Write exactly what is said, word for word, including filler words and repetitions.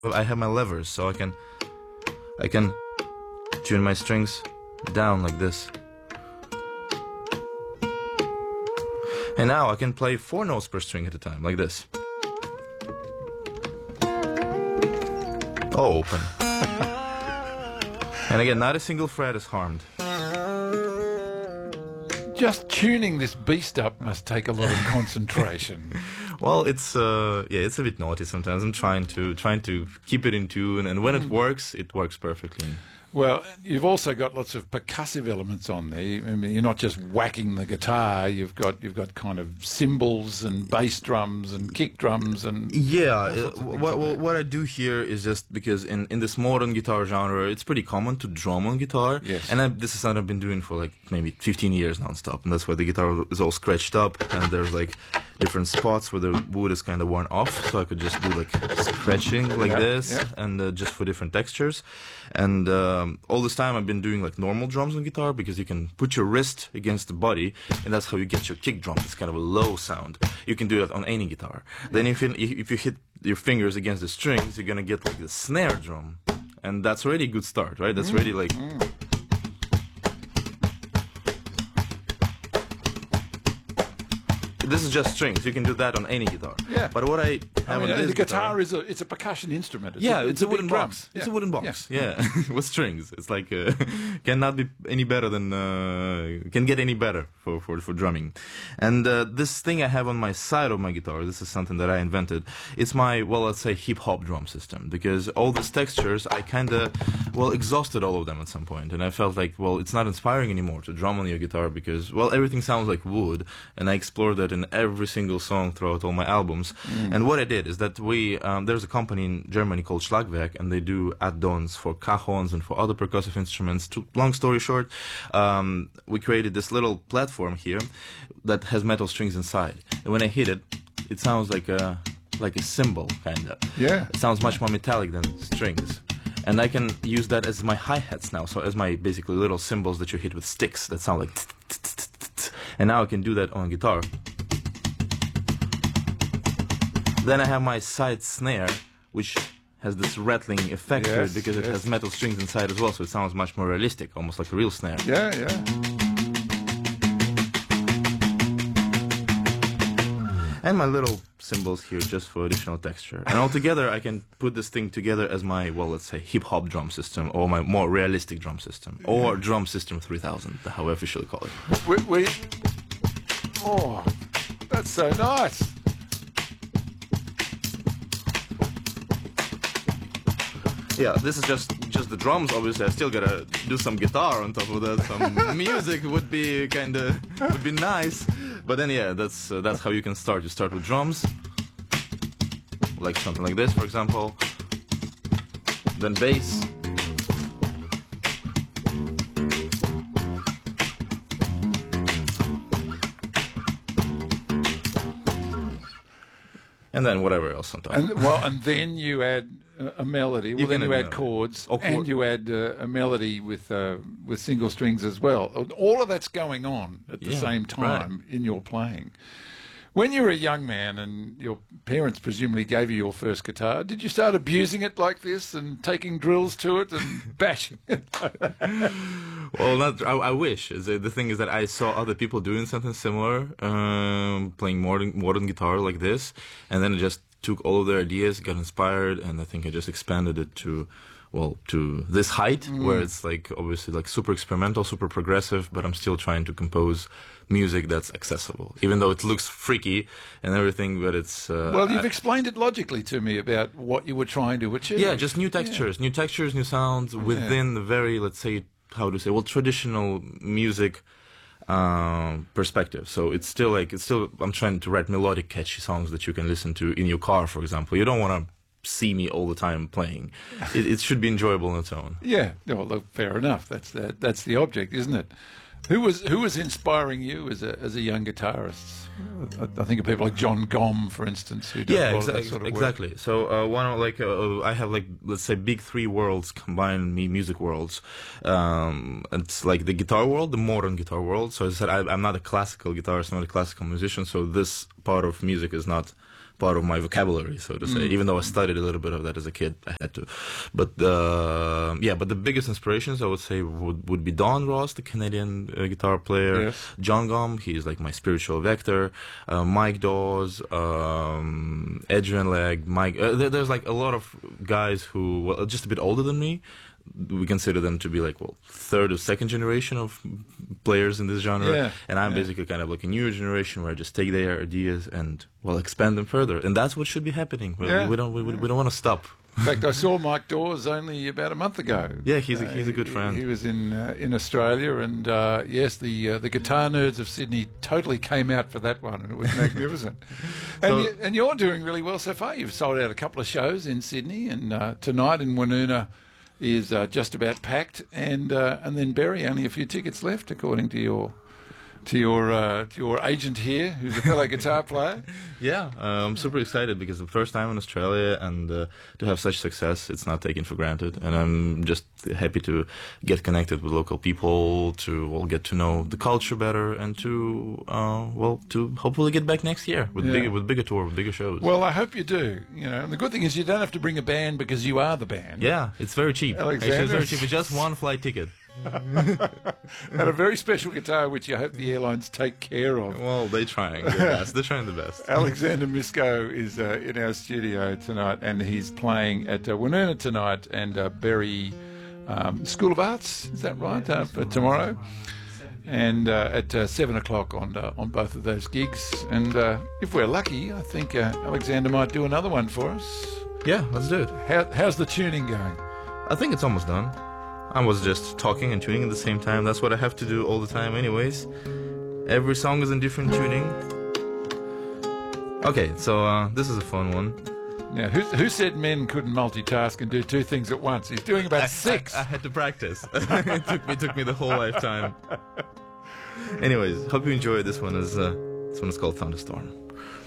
I have my levers, so I can I can tune my strings down like this. And now I can play four notes per string at a time, like this. Oh, open. And again, not a single fret is harmed. Just tuning this beast up must take a lot of concentration. Well, it's uh, yeah, it's a bit naughty sometimes. I'm trying to trying to keep it in tune, and when it works, it works perfectly. Well, you've also got lots of percussive elements on there. I mean, you're not just whacking the guitar. You've got you've got kind of cymbals and bass drums and kick drums and yeah. Uh, what what, what I do here is just because in, in this modern guitar genre, it's pretty common to drum on guitar. Yes. And I, this is something I've been doing for like maybe fifteen years nonstop, and that's why the guitar is all scratched up, and there's like different spots where the wood is kind of worn off, so I could just do like scratching like yeah, this, yeah. and uh, just for different textures. And um, all this time I've been doing like normal drums on guitar, because you can put your wrist against the body, and that's how you get your kick drum. It's kind of a low sound. You can do that on any guitar. Then if you, if you hit your fingers against the strings, you're gonna get like the snare drum, and that's already a good start, right? That's already like. Mm. This is just strings. You can do that on any guitar. Yeah. But what I have I mean, on the this guitar, guitar is a it's a percussion instrument. It's yeah, a, it's, it's a, a wooden big drum. box. Yeah. It's a wooden box. Yeah, Yeah, with strings. It's like uh, cannot be any better than uh, can get any better for for for drumming. And uh, this thing I have on my side of my guitar, this is something that I invented. It's my, well, let's say hip hop drum system, because all these textures I kind of well exhausted all of them at some point, and I felt like, well, it's not inspiring anymore to drum on your guitar, because well everything sounds like wood, and I explored that in every single song throughout all my albums. Mm. And what I did is that we um, there's a company in Germany called Schlagwerk, and they do add-ons for cajons and for other percussive instruments. To, long story short, um, we created this little platform here that has metal strings inside, and when I hit it, it sounds like a like a cymbal, kind of. Yeah. It sounds much more metallic than strings. And I can use that as my hi-hats now, so as my basically little cymbals that you hit with sticks that sound like and now I can do that on guitar. Then I have my side snare, which has this rattling effect to Yes, it, because it yes. has metal strings inside as well, so it sounds much more realistic, almost like a real snare. Yeah, yeah. And my little cymbals here just for additional texture. And altogether I can put this thing together as my, well, let's say hip-hop drum system, or my more realistic drum system, or drum system three thousand, how I officially call it. We, we, oh, that's so nice. Yeah, this is just just the drums. Obviously, I still gotta do some guitar on top of that. Some music would be kind of would be nice, but then yeah, that's uh, that's how you can start. You start with drums, like something like this, for example. Then bass. And then whatever else on top. And well, and then you add a melody. Well, You then can you add add melody. chords, Oh, and chord. you add uh, a melody with uh, with single strings as well. All of that's going on at the Yeah, same time in your playing. When you were a young man and your parents presumably gave you your first guitar, did you start abusing it like this and taking drills to it and bashing it? Well, not. I, I wish. Is that- The thing is that I saw other people doing something similar, um, playing modern modern guitar like this, and then I just took all of their ideas, got inspired, and I think I just expanded it to, well, to this height where it's like obviously like super experimental, super progressive, but I'm still trying to compose music that's accessible, even though it looks freaky and everything. But it's uh, Well, you've I- explained it logically to me about what you were trying to achieve. yeah, just new textures, new textures, new sounds within the very, let's say, how to say, well, traditional music um, perspective. So it's still like, it's still, I'm trying to write melodic, catchy songs that you can listen to in your car, for example. You don't want to see me all the time playing. It, it should be enjoyable on its own. Yeah, well, look, fair enough. That's the, that's the object, isn't it? Who was who was inspiring you as a as a young guitarist? I, I think of people like John Gomm, for instance, who does Yeah, a lot of that exa- sort of work. exactly. So uh, one of like uh, I have like, let's say, big three worlds combined, me music worlds. Um, it's like the guitar world, the modern guitar world. So as I said, I, I'm not a classical guitarist, I'm not a classical musician. So this part of music is not part of my vocabulary, so to say. Mm. Even though I studied a little bit of that as a kid, I had to. But uh, yeah, but the biggest inspirations I would say would, would be Don Ross, the Canadian uh, guitar player. Yes. John Gum, he's like my spiritual vector. Uh, Mike Dawes, um, Adrian Legg, Mike. Uh, there, there's like a lot of guys who, well, just a bit older than me. We consider them to be like, well, third or second generation of players in this genre. Yeah, and I'm yeah. basically kind of like a newer generation where I just take their ideas and, well, expand them further. And that's what should be happening. We, Yeah. we don't we, we don't want to stop. In fact, I saw Mike Dawes only about a month ago. Yeah, he's a, he's a good he- friend. He was in uh, in Australia, and uh, yes, the uh, the guitar nerds of Sydney totally came out for that one, and it was magnificent. and So- you, and you're doing really well so far. You've sold out a couple of shows in Sydney, and uh, tonight in Woonona is uh, just about packed, and uh, and then Berry, only a few tickets left, according to your to your uh, to your agent here, who's a fellow guitar player. Yeah, uh, I'm super excited because the first time in Australia, and uh, to have such success, it's not taken for granted. And I'm just happy to get connected with local people, to well get to know the culture better, and to uh, well to hopefully get back next year with Yeah. bigger with bigger tour, with bigger shows. Well, I hope you do. You know, and the good thing is you don't have to bring a band because you are the band. yeah, it's very cheap. Actually, it's Alexander? very cheap. It's just one flight ticket. And a very special guitar, which I hope the airlines take care of. Well, they're trying their best. They're trying the best. Alexander Misko is uh, in our studio tonight, and he's playing at uh, Woonona tonight and uh, Berry um, School of Arts. Is that right? Uh, for tomorrow, and uh, at uh, seven o'clock on uh, on both of those gigs. And uh, if we're lucky, I think uh, Alexander might do another one for us. Yeah, let's do it. How, how's the tuning going? I think it's almost done. I was just talking and tuning at the same time. That's what I have to do all the time anyways. Every song is in different tuning. Okay, so uh, this is a fun one. Now, who, who said men couldn't multitask and do two things at once? He's doing about six. I, I had to practice. it took me took me the whole lifetime. Anyways, hope you enjoyed this one. Is uh, this one is called Thunderstorm.